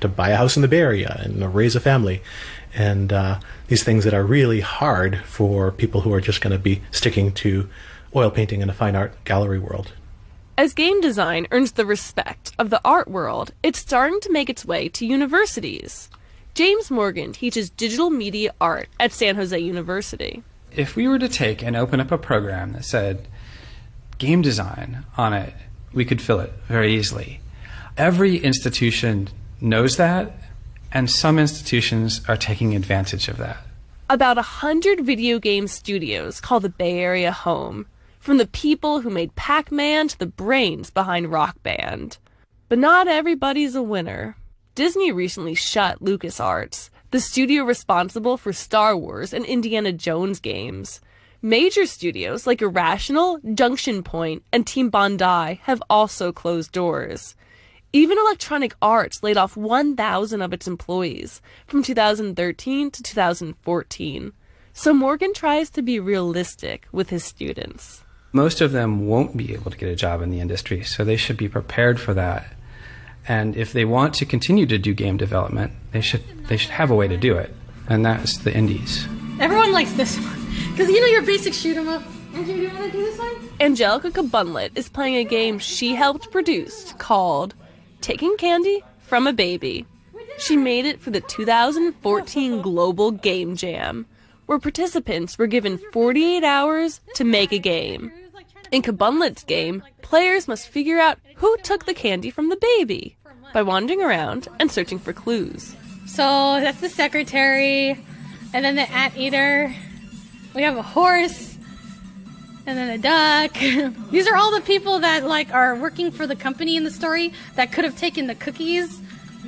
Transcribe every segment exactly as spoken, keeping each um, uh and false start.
to buy a house in the Bay Area and raise a family. And uh, these things that are really hard for people who are just going to be sticking to oil painting in a fine art gallery world. As game design earns the respect of the art world, it's starting to make its way to universities. James Morgan teaches digital media art at San Jose University. If we were to take and open up a program that said game design on it, we could fill it very easily. Every institution knows that, and some institutions are taking advantage of that. About a hundred video game studios call the Bay Area home, from the people who made Pac-Man to the brains behind Rock Band. But not everybody's a winner. Disney recently shut LucasArts, the studio responsible for Star Wars and Indiana Jones games. Major studios like Irrational, Junction Point, and Team Bondi have also closed doors. Even Electronic Arts laid off one thousand of its employees from two thousand thirteen to two thousand fourteen. So Morgan tries to be realistic with his students. Most of them won't be able to get a job in the industry, so they should be prepared for that. And if they want to continue to do game development, they should they should have a way to do it, and that's the indies. Everyone likes this one, because you know your basic shoot 'em up. Would you want to do this one? Angelica Kabunlet is playing a game she helped produce called Taking Candy from a Baby. She made it for the two thousand fourteen Global Game Jam, where participants were given forty-eight hours to make a game. In Kabunlet's game, players must figure out who took the candy from the baby by wandering around and searching for clues. So that's the secretary, and then the anteater. We have a horse, and then a duck. These are all the people that like are working for the company in the story that could have taken the cookies.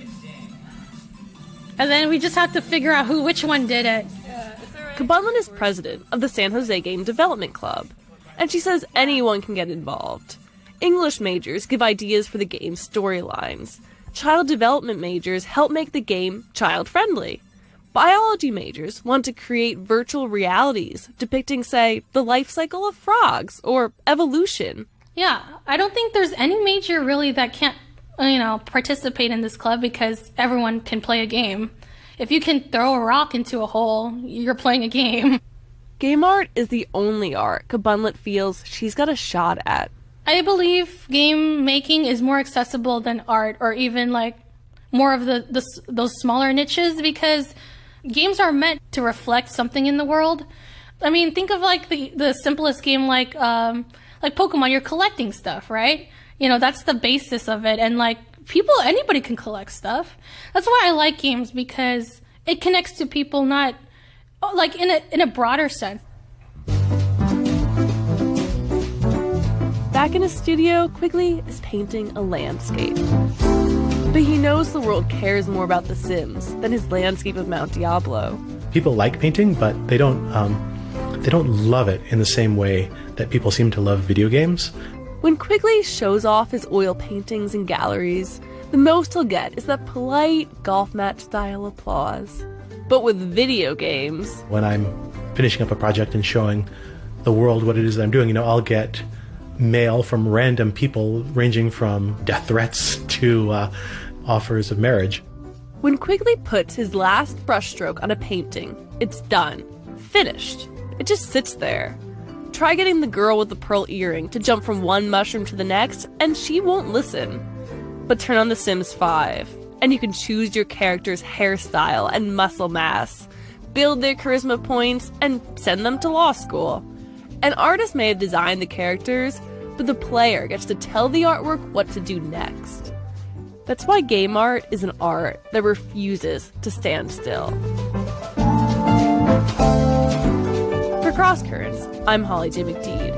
And then we just have to figure out who, which one did it. Kabunlet is president of the San Jose Game Development Club, and she says anyone can get involved. English majors give ideas for the game's storylines. Child development majors help make the game child-friendly. Biology majors want to create virtual realities depicting, say, the life cycle of frogs or evolution. Yeah, I don't think there's any major really that can't, you know, participate in this club because everyone can play a game. If you can throw a rock into a hole, you're playing a game. Game art is the only art Kabunlet feels she's got a shot at. I believe game making is more accessible than art, or even like more of the, the those smaller niches, because games are meant to reflect something in the world. I mean, think of like the, the simplest game like um, like Pokemon. You're collecting stuff, right? You know, that's the basis of it. And like people, anybody can collect stuff. That's why I like games, because it connects to people, not like in a in a broader sense. Back in his studio, Quigley is painting a landscape. But he knows the world cares more about The Sims than his landscape of Mount Diablo. People like painting, but they don't um, they don't love it in the same way that people seem to love video games. When Quigley shows off his oil paintings in galleries, the most he'll get is that polite golf match style applause. But with video games, when I'm finishing up a project and showing the world what it is that I'm doing, you know, I'll get mail from random people ranging from death threats to uh, offers of marriage. When Quigley puts his last brushstroke on a painting, it's done. Finished. It just sits there. Try getting the girl with the pearl earring to jump from one mushroom to the next, and she won't listen. But turn on The Sims five, and you can choose your character's hairstyle and muscle mass, build their charisma points, and send them to law school. An artist may have designed the characters, but the player gets to tell the artwork what to do next. That's why game art is an art that refuses to stand still. For Cross Currents, I'm Holly J. McDede.